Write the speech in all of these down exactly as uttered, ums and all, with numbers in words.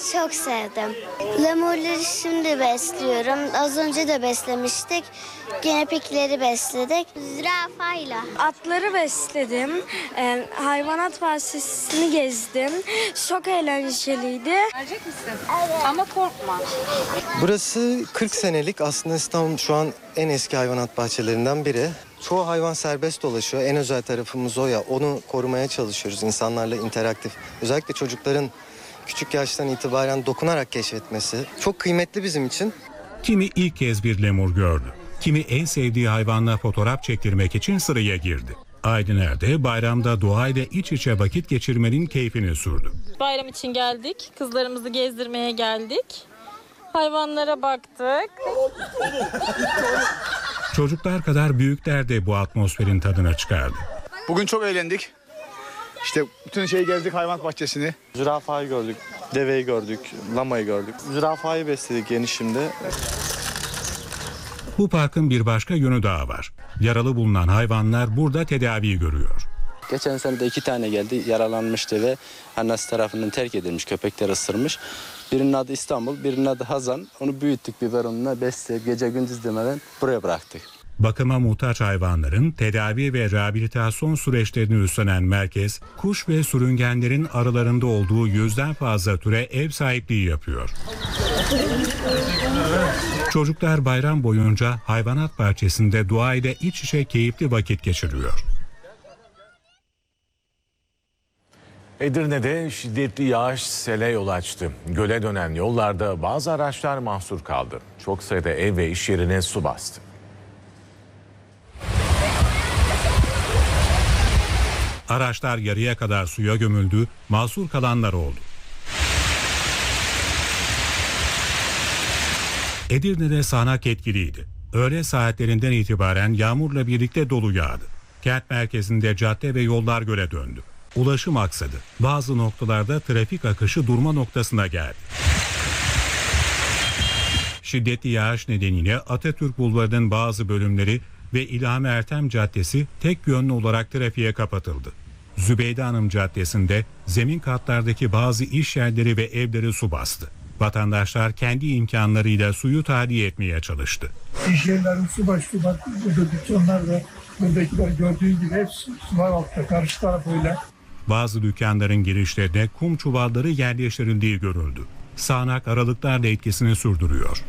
çok sevdim. Lemurları şimdi besliyorum. Az önce de beslemiştik. Gene pikleri besledik. Zürafayla. Atları besledim. Ee, hayvanat bahçesini gezdim. Çok eğlenceliydi. Gelecek misin? Evet. Ama korkma. Burası kırk senelik, aslında İstanbul'un şu an en eski hayvanat bahçelerinden biri. Çoğu hayvan serbest dolaşıyor. En özel tarafımız o ya. Onu korumaya çalışıyoruz, insanlarla interaktif. Özellikle çocukların küçük yaştan itibaren dokunarak keşfetmesi çok kıymetli bizim için. Kimi ilk kez bir lemur gördü. Kimi en sevdiği hayvanla fotoğraf çektirmek için sıraya girdi. Aydın de bayramda doğayla iç içe vakit geçirmenin keyfini sürdü. Bayram için geldik. Kızlarımızı gezdirmeye geldik. Hayvanlara baktık. Çocuklar kadar büyükler de bu atmosferin tadına çıkardı. Bugün çok eğlendik. İşte bütün şeyi gezdik, hayvanat bahçesini. Zürafayı gördük, deveyi gördük, lamayı gördük. Zürafayı besledik genişimde. Bu parkın bir başka yönü daha var. Yaralı bulunan hayvanlar burada tedavi görüyor. Geçen sene de iki tane geldi, yaralanmıştı ve annesi tarafından terk edilmiş, köpekler ısırmış. Birinin adı İstanbul, birinin adı Hazan. Onu büyüttük, biberonuna besleyip gece gündüz demeden buraya bıraktık. Bakıma muhtaç hayvanların tedavi ve rehabilitasyon süreçlerini üstlenen merkez, kuş ve sürüngenlerin aralarında olduğu yüzden fazla türe ev sahipliği yapıyor. Çocuklar bayram boyunca hayvanat bahçesinde doğayla iç içe keyifli vakit geçiriyor. Edirne'de şiddetli yağış sele yol açtı. Göle dönen yollarda bazı araçlar mahsur kaldı. Çok sayıda ev ve iş yerine su bastı. Araçlar yarıya kadar suya gömüldü, mahsur kalanlar oldu. Edirne'de sağanak etkiliydi. Öğle saatlerinden itibaren yağmurla birlikte dolu yağdı. Kent merkezinde cadde ve yollar göle döndü. Ulaşım aksadı. Bazı noktalarda trafik akışı durma noktasına geldi. Şiddetli yağış nedeniyle Atatürk Bulvarı'nın bazı bölümleri ve İlhami Ertem Caddesi tek yönlü olarak trafiğe kapatıldı. Zübeyde Hanım Caddesi'nde zemin katlardaki bazı iş yerleri ve evleri su bastı. Vatandaşlar kendi imkanlarıyla suyu tahliye etmeye çalıştı. İş yerlerin su başlı bak, burada dükkanlar da buradakiler gördüğün gibi hepsi sular altta, karşı taraf öyle. Bazı dükkanların girişlerine kum çuvalları yerleştirildiği görüldü. Sağanak aralıklarla etkisini sürdürüyor.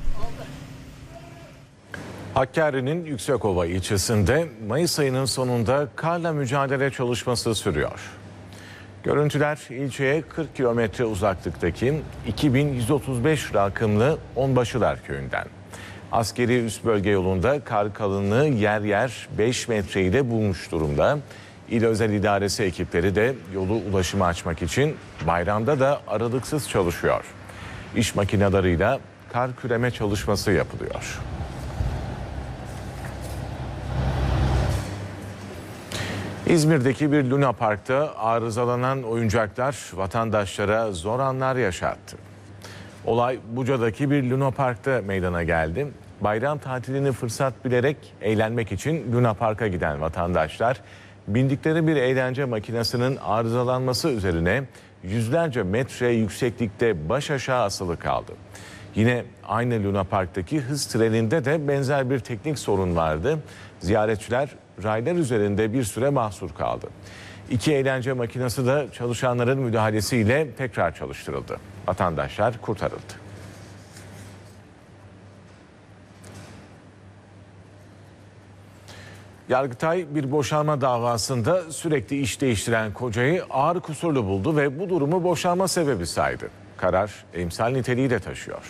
Hakkari'nin Yüksekova ilçesinde Mayıs ayının sonunda karla mücadele çalışması sürüyor. Görüntüler ilçeye kırk kilometre uzaklıktaki iki bin yüz otuz beş rakımlı Onbaşılar köyünden. Askeri üst bölge yolunda kar kalınlığı yer yer beş metreyi de bulmuş durumda. İl Özel İdaresi ekipleri de yolu ulaşıma açmak için bayramda da aralıksız çalışıyor. İş makineleriyla kar küreme çalışması yapılıyor. İzmir'deki bir Luna Park'ta arızalanan oyuncaklar vatandaşlara zor anlar yaşattı. Olay Buca'daki bir Luna Park'ta meydana geldi. Bayram tatilini fırsat bilerek eğlenmek için Luna Park'a giden vatandaşlar bindikleri bir eğlence makinesinin arızalanması üzerine yüzlerce metre yükseklikte baş aşağı asılı kaldı. Yine aynı Luna Park'taki hız treninde de benzer bir teknik sorun vardı. Ziyaretçiler raylar üzerinde bir süre mahsur kaldı. İki eğlence makinesi de çalışanların müdahalesiyle tekrar çalıştırıldı. Vatandaşlar kurtarıldı. Yargıtay bir boşanma davasında sürekli iş değiştiren kocayı ağır kusurlu buldu ve bu durumu boşanma sebebi saydı. Karar emsal niteliği de taşıyor.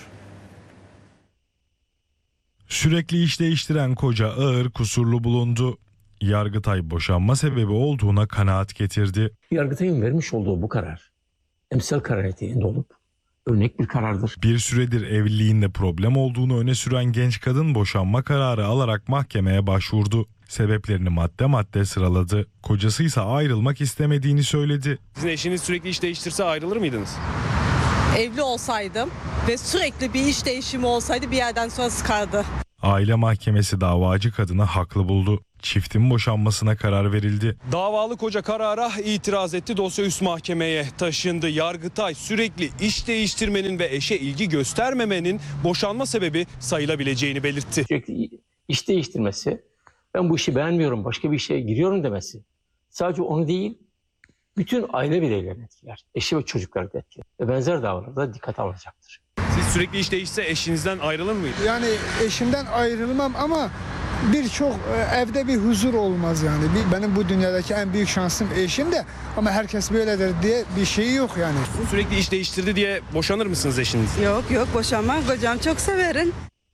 Sürekli iş değiştiren koca ağır kusurlu bulundu. Yargıtay boşanma sebebi olduğuna kanaat getirdi. Yargıtay'ın vermiş olduğu bu karar emsal karar niteliğinde olup örnek bir karardır. Bir süredir evliliğinde problem olduğunu öne süren genç kadın boşanma kararı alarak mahkemeye başvurdu. Sebeplerini madde madde sıraladı. Kocası ise ayrılmak istemediğini söyledi. Sizin eşiniz sürekli iş değiştirse ayrılır mıydınız? Evli olsaydım ve sürekli bir iş değişimi olsaydı bir yerden sonra sıkardı. Aile mahkemesi davacı kadını haklı buldu. Çiftin boşanmasına karar verildi. Davalı koca karara itiraz etti. Dosya üst mahkemeye taşındı. Yargıtay sürekli iş değiştirmenin ve eşe ilgi göstermemenin boşanma sebebi sayılabileceğini belirtti. Sürekli iş değiştirmesi, ben bu işi beğenmiyorum, başka bir işe giriyorum demesi. Sadece onu değil, bütün aile bireylerini etkiler. Eşi ve çocukları da etkiler. Ve benzer davalarda dikkate alınacaktır. Siz sürekli iş değişse eşinizden ayrılır mıydınız? Yani eşimden ayrılmam ama birçok evde bir huzur olmaz yani. Benim bu dünyadaki en büyük şansım eşim de ama herkes böyledir diye bir şey yok yani. Sürekli iş değiştirdi diye boşanır mısınız eşiniz? Yok yok boşanmam. Kocam çok severim.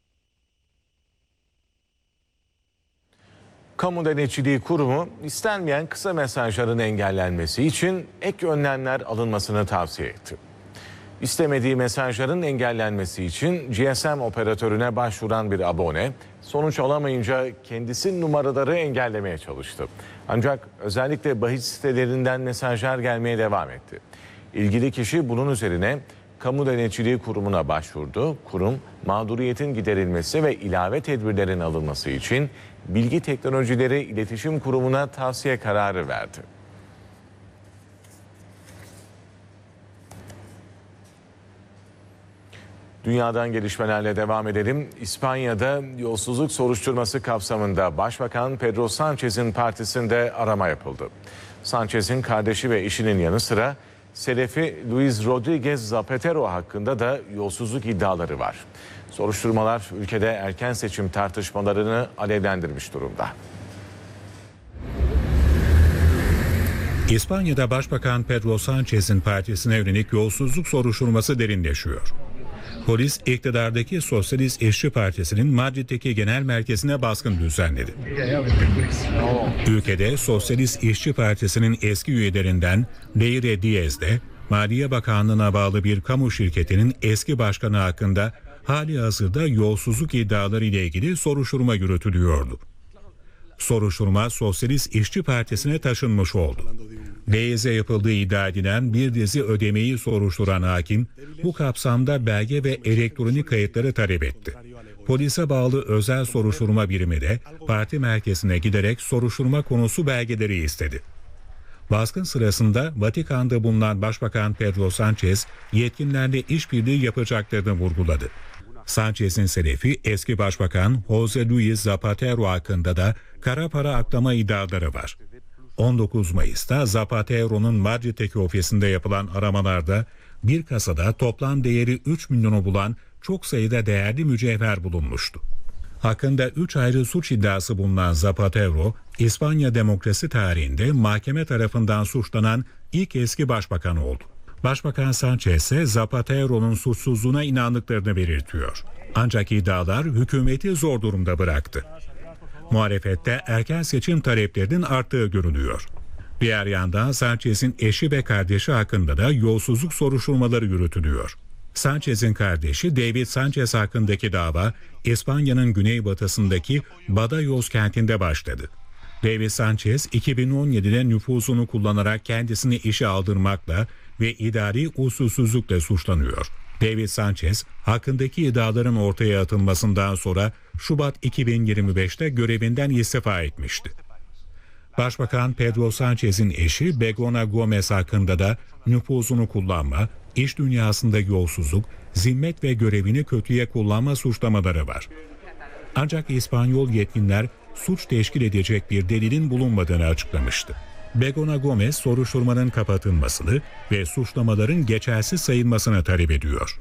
Kamu Denetçiliği Kurumu istenmeyen kısa mesajların engellenmesi için ek önlemler alınmasını tavsiye etti. İstemediği mesajların engellenmesi için G S M operatörüne başvuran bir abone sonuç alamayınca kendisi numaraları engellemeye çalıştı. Ancak özellikle bahis sitelerinden mesajlar gelmeye devam etti. İlgili kişi bunun üzerine Kamu Denetçiliği Kurumu'na başvurdu. Kurum mağduriyetin giderilmesi ve ilave tedbirlerin alınması için Bilgi Teknolojileri İletişim Kurumu'na tavsiye kararı verdi. Dünyadan gelişmelerle devam edelim. İspanya'da yolsuzluk soruşturması kapsamında Başbakan Pedro Sanchez'in partisinde arama yapıldı. Sanchez'in kardeşi ve eşinin yanı sıra Selefi Luis Rodriguez Zapatero hakkında da yolsuzluk iddiaları var. Soruşturmalar ülkede erken seçim tartışmalarını alevlendirmiş durumda. İspanya'da Başbakan Pedro Sanchez'in partisine yönelik yolsuzluk soruşturması derinleşiyor. Polis iktidardaki Sosyalist İşçi Partisi'nin Madrid'deki genel merkezine baskın düzenledi. Ülkede Sosyalist İşçi Partisi'nin eski üyelerinden Leire Diaz de Maliye Bakanlığı'na bağlı bir kamu şirketinin eski başkanı hakkında hali hazırda yolsuzluk iddiaları ile ilgili soruşturma yürütülüyordu. Soruşturma Sosyalist İşçi Partisi'ne taşınmış oldu. Diaz'e yapıldığı iddia edilen bir dizi ödemeyi soruşturan hakim bu kapsamda belge ve elektronik kayıtları talep etti. Polise bağlı özel soruşturma birimi de parti merkezine giderek soruşturma konusu belgeleri istedi. Baskın sırasında Vatikan'da bulunan Başbakan Pedro Sanchez yetkililerle işbirliği yapacaklarını vurguladı. Sanchez'in selefi eski başbakan Jose Luis Zapatero hakkında da kara para aklama iddiaları var. on dokuz Mayıs'ta Zapatero'nun Madrid'deki ofisinde yapılan aramalarda bir kasada toplam değeri üç milyonu bulan çok sayıda değerli mücevher bulunmuştu. Hakkında üç ayrı suç iddiası bulunan Zapatero, İspanya demokrasi tarihinde mahkeme tarafından suçlanan ilk eski başbakan oldu. Başbakan Sanchez ise Zapatero'nun suçsuzluğuna inandıklarını belirtiyor. Ancak iddialar hükümeti zor durumda bıraktı. Muhalefette erken seçim taleplerinin arttığı görülüyor. Diğer yandan Sanchez'in eşi ve kardeşi hakkında da yolsuzluk soruşturmaları yürütülüyor. Sanchez'in kardeşi David Sanchez hakkındaki dava İspanya'nın güneybatısındaki Badajoz kentinde başladı. David Sanchez iki bin on yedide nüfuzunu kullanarak kendisini işe aldırmakla ve idari usulsüzlükle suçlanıyor. David Sanchez hakkındaki iddiaların ortaya atılmasından sonra Şubat iki bin yirmi beşte görevinden istifa etmişti. Başbakan Pedro Sanchez'in eşi Begoña Gómez hakkında da nüfuzunu kullanma, iş dünyasında yolsuzluk, zimmet ve görevini kötüye kullanma suçlamaları var. Ancak İspanyol yetkililer suç teşkil edecek bir delilin bulunmadığını açıklamıştı. Begoña Gómez soruşturmanın kapatılmasını ve suçlamaların geçersiz sayılmasını talep ediyor.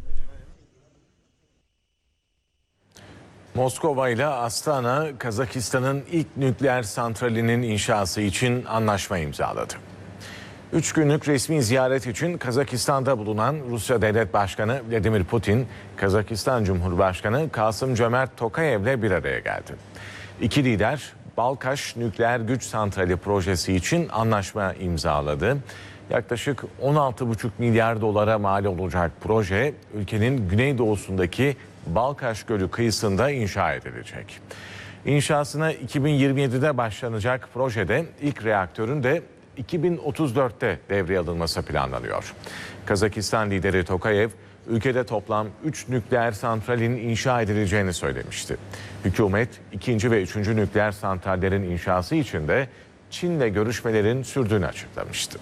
Moskova ile Astana, Kazakistan'ın ilk nükleer santralinin inşası için anlaşma imzaladı. Üç günlük resmi ziyaret için Kazakistan'da bulunan Rusya Devlet Başkanı Vladimir Putin, Kazakistan Cumhurbaşkanı Kasım-Cömert Tokayev'le bir araya geldi. İki lider Balkaş Nükleer Güç Santrali projesi için anlaşma imzaladı. Yaklaşık on altı buçuk milyar dolara mal olacak proje ülkenin güneydoğusundaki Balkaş Gölü kıyısında inşa edilecek. İnşasına iki bin yirmi yedide başlanacak projede ilk reaktörün de iki bin otuz dörtte devreye alınması planlanıyor. Kazakistan lideri Tokayev, ülkede toplam üç nükleer santralin inşa edileceğini söylemişti. Hükümet ikinci ve üçüncü nükleer santrallerin inşası için de Çin'le görüşmelerin sürdüğünü açıklamıştı.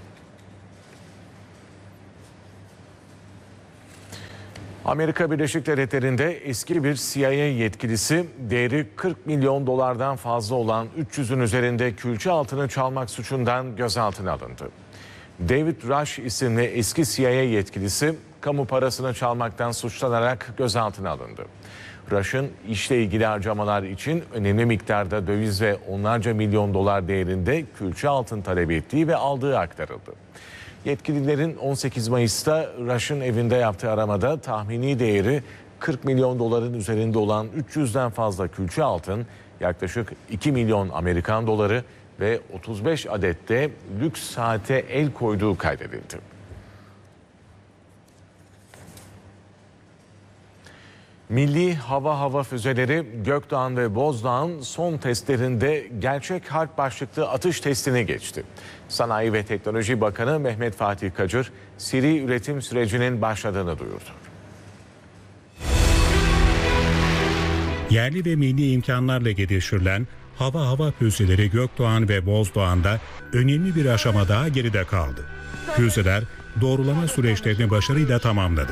Amerika Birleşik Devletleri'nde eski bir C I A yetkilisi değeri kırk milyon dolardan fazla olan üç yüzün üzerinde külçe altını çalmak suçundan gözaltına alındı. David Rush isimli eski C I A yetkilisi kamu parasını çalmaktan suçlanarak gözaltına alındı. Rush'ın işle ilgili harcamalar için önemli miktarda döviz ve onlarca milyon dolar değerinde külçe altın talep ettiği ve aldığı aktarıldı. Yetkililerin on sekiz Mayıs'ta Rush'ın evinde yaptığı aramada tahmini değeri kırk milyon doların üzerinde olan üç yüzden fazla külçe altın, yaklaşık iki milyon Amerikan doları ve otuz beş adette lüks saate el koyduğu kaydedildi. Milli hava hava füzeleri Gökdoğan ve Bozdağ'ın son testlerinde gerçek harp başlıklı atış testini geçti. Sanayi ve Teknoloji Bakanı Mehmet Fatih Kacır, seri üretim sürecinin başladığını duyurdu. Yerli ve milli imkanlarla geliştirilen hava hava füzeleri Gökdoğan ve Bozdoğan'da önemli bir aşama daha geride kaldı. Füzeler doğrulama süreçlerini başarıyla tamamladı.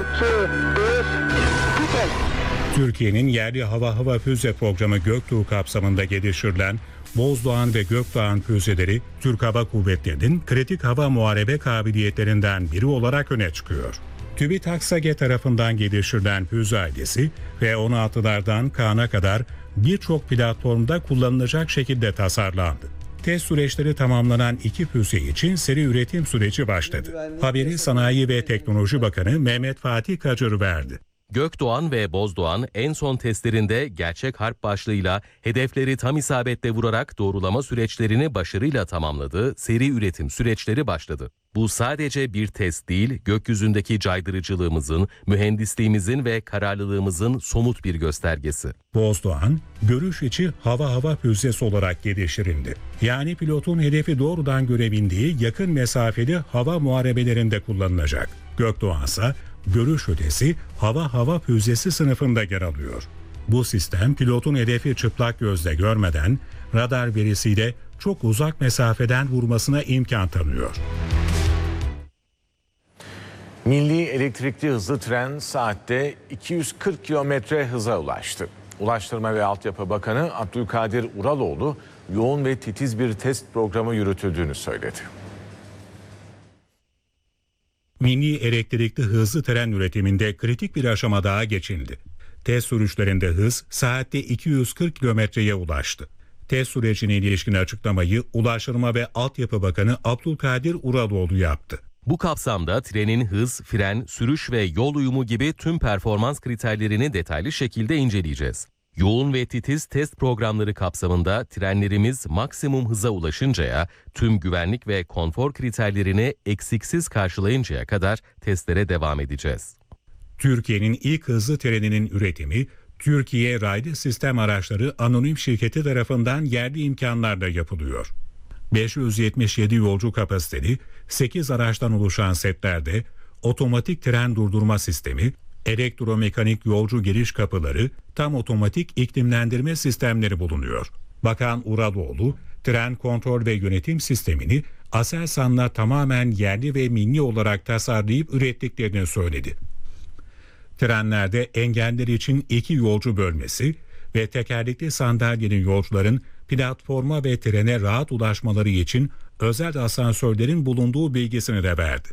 Türkiye'nin yerli hava hava füze programı Göktuğ kapsamında geliştirilen Bozdoğan ve Gökdoğan füzeleri Türk Hava Kuvvetleri'nin kritik hava muharebe kabiliyetlerinden biri olarak öne çıkıyor. TÜBİTAK SAGE tarafından geliştirilen füze ailesi ve on altılardan Kaan'a kadar birçok platformda kullanılacak şekilde tasarlandı. Test süreçleri tamamlanan iki füze için seri üretim süreci başladı. Haberi Sanayi ve Teknoloji Bakanı Mehmet Fatih Kacır verdi. Gökdoğan ve Bozdoğan en son testlerinde gerçek harp başlığıyla hedefleri tam isabetle vurarak doğrulama süreçlerini başarıyla tamamladı, seri üretim süreçleri başladı. Bu sadece bir test değil, gökyüzündeki caydırıcılığımızın, mühendisliğimizin ve kararlılığımızın somut bir göstergesi. Bozdoğan, görüş içi hava hava füzesi olarak geliştirildi. Yani pilotun hedefi doğrudan görebildiği yakın mesafeli hava muharebelerinde kullanılacak. Gökdoğan ise görüş ötesi hava hava füzesi sınıfında yer alıyor. Bu sistem pilotun hedefi çıplak gözle görmeden radar verisiyle çok uzak mesafeden vurmasına imkan tanıyor. Milli elektrikli hızlı tren saatte iki yüz kırk kilometre hıza ulaştı. Ulaştırma ve Altyapı Bakanı Abdülkadir Uraloğlu yoğun ve titiz bir test programı yürütüldüğünü söyledi. Milli elektrikli hızlı tren üretiminde kritik bir aşama daha geçildi. Test sürüşlerinde hız saatte iki yüz kırk kilometreye ulaştı. Test sürecine ilişkin açıklamayı Ulaştırma ve Altyapı Bakanı Abdülkadir Uraloğlu yaptı. Bu kapsamda trenin hız, fren, sürüş ve yol uyumu gibi tüm performans kriterlerini detaylı şekilde inceleyeceğiz. Yoğun ve titiz test programları kapsamında trenlerimiz maksimum hıza ulaşıncaya, tüm güvenlik ve konfor kriterlerini eksiksiz karşılayıncaya kadar testlere devam edeceğiz. Türkiye'nin ilk hızlı treninin üretimi, Türkiye Raylı Sistem Araçları Anonim Şirketi tarafından yerli imkanlarla yapılıyor. beş yüz yetmiş yedi yolcu kapasiteli sekiz araçtan oluşan setlerde otomatik tren durdurma sistemi, elektromekanik yolcu giriş kapıları, tam otomatik iklimlendirme sistemleri bulunuyor. Bakan Uraloğlu, tren kontrol ve yönetim sistemini Aselsan'la tamamen yerli ve milli olarak tasarlayıp ürettiklerini söyledi. Trenlerde engeller için iki yolcu bölmesi ve tekerlekli sandalyenin yolcuların platforma ve trene rahat ulaşmaları için özel asansörlerin bulunduğu bilgisini de verdi.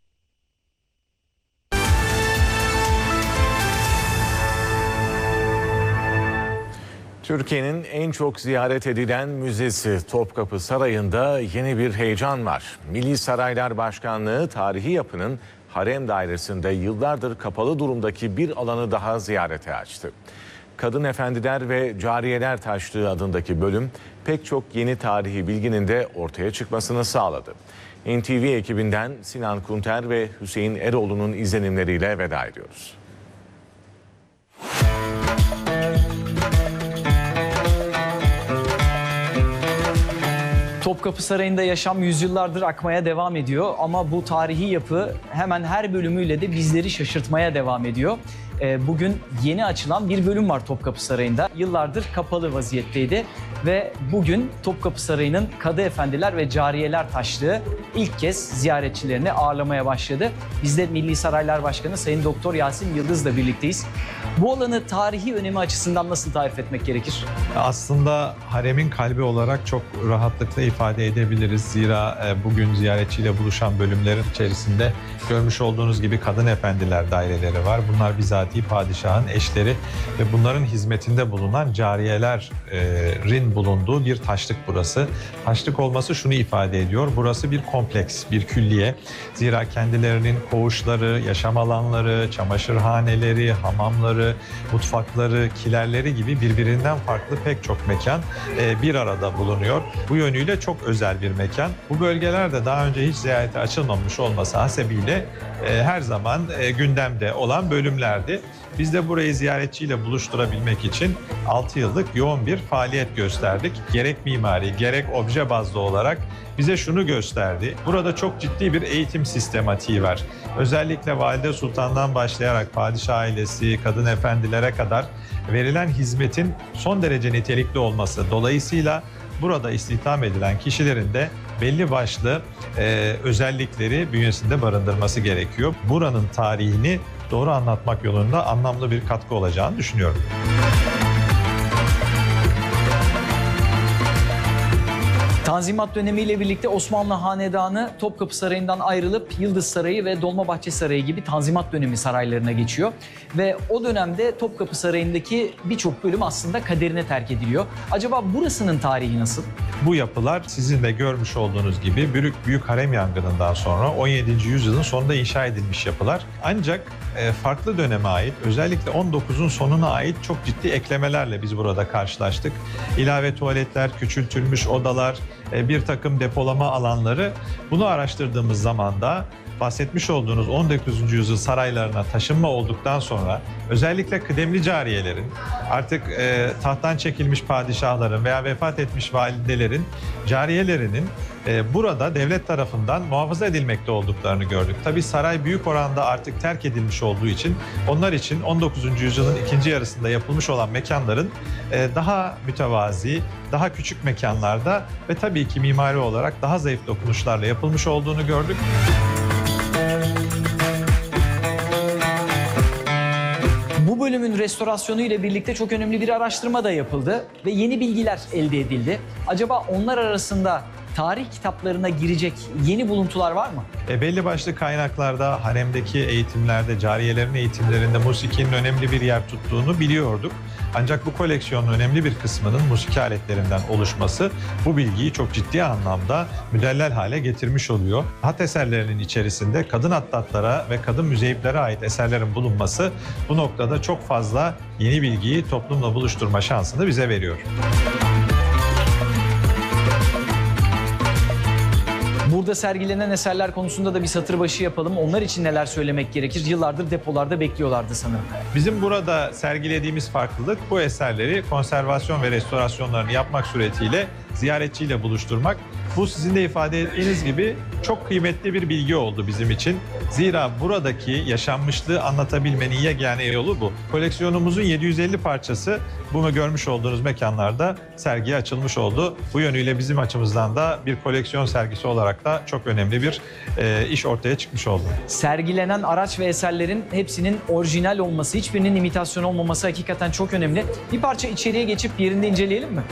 Türkiye'nin en çok ziyaret edilen müzesi Topkapı Sarayı'nda yeni bir heyecan var. Milli Saraylar Başkanlığı tarihi yapının harem dairesinde yıllardır kapalı durumdaki bir alanı daha ziyarete açtı. Kadın Efendiler ve Cariyeler Taşlığı adındaki bölüm pek çok yeni tarihi bilginin de ortaya çıkmasını sağladı. N T V ekibinden Sinan Kunter ve Hüseyin Eroğlu'nun izlenimleriyle veda ediyoruz. Topkapı Sarayı'nda yaşam yüzyıllardır akmaya devam ediyor ama bu tarihi yapı hemen her bölümüyle de bizleri şaşırtmaya devam ediyor. Bugün yeni açılan bir bölüm var Topkapı Sarayı'nda. Yıllardır kapalı vaziyetteydi ve bugün Topkapı Sarayı'nın Kadı Efendiler ve Cariyeler Taşlığı ilk kez ziyaretçilerini ağırlamaya başladı. Biz de Milli Saraylar Başkanı Sayın Doktor Yasin Yıldız'la birlikteyiz. Bu alanı tarihi önemi açısından nasıl tarif etmek gerekir? Aslında haremin kalbi olarak çok rahatlıkla ifade edebiliriz. Zira bugün ziyaretçiyle buluşan bölümlerin içerisinde görmüş olduğunuz gibi kadın efendiler daireleri var. Bunlar bizatihi padişahın eşleri ve bunların hizmetinde bulunan cariyelerin bulunduğu bir taşlık burası. Taşlık olması şunu ifade ediyor. Burası bir kompleks, bir külliye. Zira kendilerinin koğuşları, yaşam alanları, çamaşırhaneleri, hamamları, mutfakları, kilerleri gibi birbirinden farklı pek çok mekan bir arada bulunuyor. Bu yönüyle çok özel bir mekan. Bu bölgelerde daha önce hiç ziyarete açılmamış olması hasebiyle her zaman gündemde olan bölümlerdi. Biz de burayı ziyaretçiyle buluşturabilmek için altı yıllık yoğun bir faaliyet gösterdik. Gerek mimari, gerek obje bazlı olarak bize şunu gösterdi. Burada çok ciddi bir eğitim sistematiği var. Özellikle Valide Sultan'dan başlayarak padişah ailesi, kadın efendilere kadar verilen hizmetin son derece nitelikli olması. Dolayısıyla burada istihdam edilen kişilerin de belli başlı e, özellikleri bünyesinde barındırması gerekiyor. Buranın tarihini doğru anlatmak yolunda anlamlı bir katkı olacağını düşünüyorum. Tanzimat dönemiyle birlikte Osmanlı Hanedanı Topkapı Sarayı'ndan ayrılıp Yıldız Sarayı ve Dolmabahçe Sarayı gibi Tanzimat dönemi saraylarına geçiyor. Ve o dönemde Topkapı Sarayı'ndaki birçok bölüm aslında kaderine terk ediliyor. Acaba burasının tarihi nasıl? Bu yapılar sizin de görmüş olduğunuz gibi büyük büyük harem yangınından sonra on yedinci yüzyılın sonunda inşa edilmiş yapılar. Ancak farklı döneme ait, özellikle on dokuzun sonuna ait çok ciddi eklemelerle biz burada karşılaştık. İlave tuvaletler, küçültülmüş odalar, bir takım depolama alanları. Bunu araştırdığımız zaman da bahsetmiş olduğunuz on dokuzuncu yüzyıl saraylarına taşınma olduktan sonra özellikle kıdemli cariyelerin, artık e, tahttan çekilmiş padişahların veya vefat etmiş validelerin, cariyelerinin e, burada devlet tarafından muhafaza edilmekte olduklarını gördük. Tabii saray büyük oranda artık terk edilmiş olduğu için onlar için on dokuzuncu yüzyılın ikinci yarısında yapılmış olan mekanların e, daha mütevazi, daha küçük mekanlarda ve tabii ki mimari olarak daha zayıf dokunuşlarla yapılmış olduğunu gördük. Bu bölümün restorasyonu ile birlikte çok önemli bir araştırma da yapıldı ve yeni bilgiler elde edildi. Acaba onlar arasında tarih kitaplarına girecek yeni buluntular var mı? E belli başlı kaynaklarda, haremdeki eğitimlerde, cariyelerin eğitimlerinde musikinin önemli bir yer tuttuğunu biliyorduk. Ancak bu koleksiyonun önemli bir kısmının musiki aletlerinden oluşması bu bilgiyi çok ciddi anlamda müdellel hale getirmiş oluyor. Hat eserlerinin içerisinde kadın atlatlara ve kadın müzeyiplere ait eserlerin bulunması bu noktada çok fazla yeni bilgiyi toplumla buluşturma şansını bize veriyor. Burada sergilenen eserler konusunda da bir satır başı yapalım. Onlar için neler söylemek gerekir? Yıllardır depolarda bekliyorlardı sanırım. Bizim burada sergilediğimiz farklılık bu eserleri konservasyon ve restorasyonlarını yapmak suretiyle ziyaretçiyle buluşturmak. Bu sizin de ifade ettiğiniz gibi çok kıymetli bir bilgi oldu bizim için. Zira buradaki yaşanmışlığı anlatabilmenin yegane yolu bu. Koleksiyonumuzun yedi yüz elli parçası bunu görmüş olduğunuz mekanlarda sergiye açılmış oldu. Bu yönüyle bizim açımızdan da bir koleksiyon sergisi olarak da çok önemli bir e, iş ortaya çıkmış oldu. Sergilenen araç ve eserlerin hepsinin orijinal olması, hiçbirinin imitasyon olmaması hakikaten çok önemli. Bir parça içeriye geçip yerinde inceleyelim mi?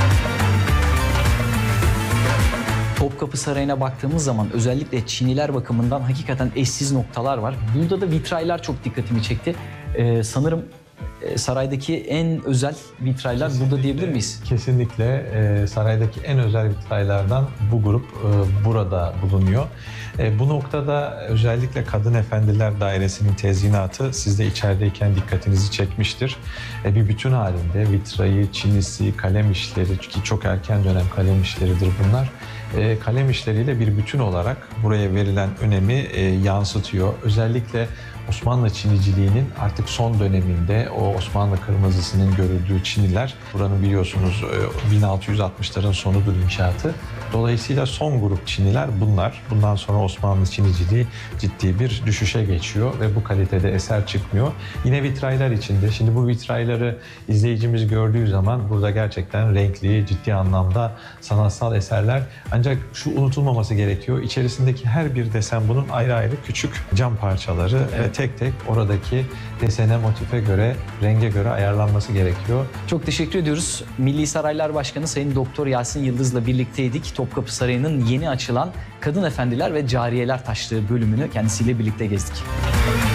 Topkapı Sarayı'na baktığımız zaman özellikle Çiniler bakımından hakikaten eşsiz noktalar var. Burada da vitraylar çok dikkatimi çekti. Ee, sanırım e, saraydaki en özel vitraylar kesinlikle, burada diyebilir miyiz? Kesinlikle e, saraydaki en özel vitraylardan bu grup e, burada bulunuyor. E, bu noktada özellikle Kadın Efendiler Dairesi'nin tezyinatı siz de içerideyken dikkatinizi çekmiştir. E, bir bütün halinde vitrayı, çinisi, kalem işleri ki çok erken dönem kalem işleridir bunlar. E, kalem işleriyle bir bütün olarak buraya verilen önemi e, yansıtıyor. Özellikle Osmanlı Çiniciliğinin artık son döneminde o Osmanlı kırmızısının görüldüğü çiniler, buranın biliyorsunuz bin altı yüz altmışların sonudur inşaatı. Dolayısıyla son grup Çiniler bunlar. Bundan sonra Osmanlı Çiniciliği ciddi bir düşüşe geçiyor ve bu kalitede eser çıkmıyor. Yine vitraylar içinde. Şimdi bu vitrayları izleyicimiz gördüğü zaman burada gerçekten renkli, ciddi anlamda sanatsal eserler. Ancak şu unutulmaması gerekiyor. İçerisindeki her bir desen bunun ayrı ayrı küçük cam parçaları ve tek tek oradaki desene, motife göre, renge göre ayarlanması gerekiyor. Çok teşekkür ediyoruz. Milli Saraylar Başkanı Sayın Doktor Yasin Yıldız'la birlikteydik. Topkapı Sarayı'nın yeni açılan Kadın Efendiler ve Cariyeler Taşlığı bölümünü kendisiyle birlikte gezdik.